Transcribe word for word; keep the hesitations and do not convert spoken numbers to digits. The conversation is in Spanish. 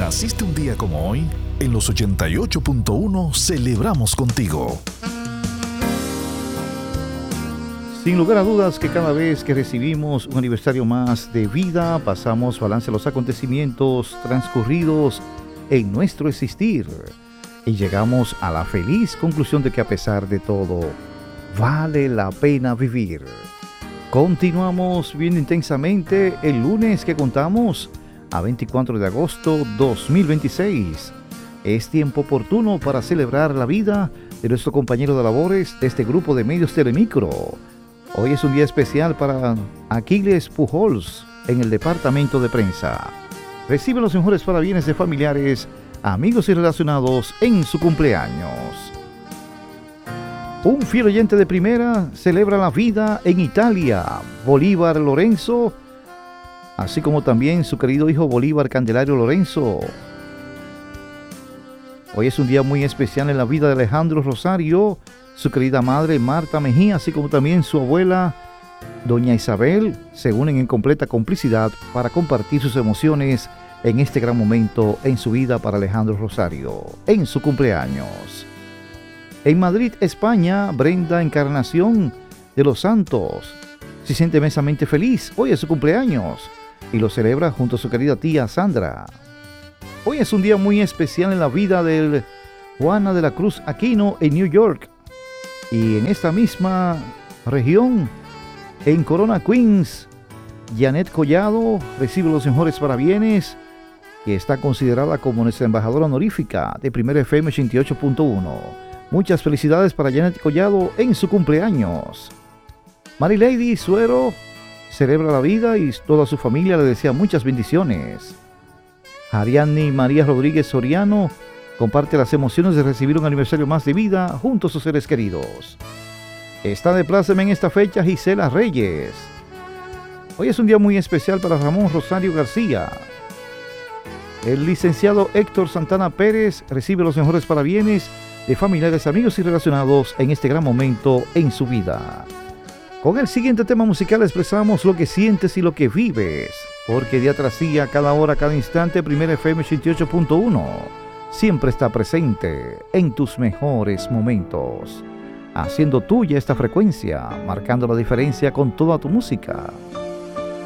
¿Naciste un día como hoy? En los ochenta y ocho punto uno celebramos contigo. Sin lugar a dudas que cada vez que recibimos un aniversario más de vida, pasamos balance de los acontecimientos transcurridos en nuestro existir y llegamos a la feliz conclusión de que a pesar de todo, vale la pena vivir. Continuamos viendo intensamente el lunes que contamos a veinticuatro de agosto dos mil veintiséis. Es tiempo oportuno para celebrar la vida de nuestro compañero de labores de este grupo de medios Telemicro. Hoy es un día especial para Aquiles Pujols en el departamento de prensa. Recibe los mejores parabienes de familiares, amigos y relacionados en su cumpleaños. Un fiel oyente de primera celebra la vida en Italia, Bolívar Lorenzo, así como también su querido hijo Bolívar Candelario Lorenzo. Hoy es un día muy especial en la vida de Alejandro Rosario, su querida madre Marta Mejía, así como también su abuela doña Isabel, se unen en completa complicidad para compartir sus emociones en este gran momento en su vida para Alejandro Rosario, en su cumpleaños. En Madrid, España, Brenda Encarnación de los Santos se siente inmensamente feliz. Hoy es su cumpleaños y lo celebra junto a su querida tía Sandra. Hoy es un día muy especial en la vida de Juana de la Cruz Aquino en New York. Y en esta misma región, en Corona, Queens, Janet Collado recibe los mejores parabienes y está considerada como nuestra embajadora honorífica de Primera F M ochenta y ocho punto uno. Muchas felicidades para Janet Collado en su cumpleaños. Marilady Suero celebra la vida y toda su familia le desea muchas bendiciones. Ariadne María Rodríguez Soriano comparte las emociones de recibir un aniversario más de vida junto a sus seres queridos. Está de pláceme en esta fecha Gisela Reyes. Hoy es un día muy especial para Ramón Rosario García. El licenciado Héctor Santana Pérez recibe los mejores parabienes de familiares, amigos y relacionados en este gran momento en su vida. Con el siguiente tema musical expresamos lo que sientes y lo que vives, porque día tras día, cada hora, cada instante, Primera F M ochenta y ocho punto uno siempre está presente en tus mejores momentos, haciendo tuya esta frecuencia, marcando la diferencia con toda tu música.